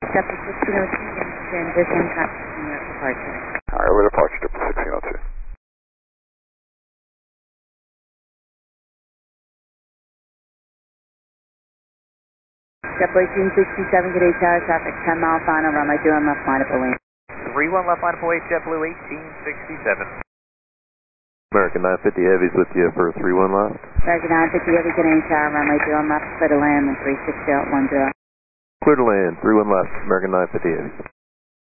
JetBlue 1602, transition, New York departure. Alright, over departure, JetBlue 1602. JetBlue 1867, good day, tower traffic, 10 mile final, runway 21 left, line up away. 31 left line up away, JetBlue 1867. American 950 Heavy's with you for 31 left. American 950 Heavy, good day, tower, runway 21 left, clear to land, and 360 out 10. Clear to land, 31 left, American 950 Heavy.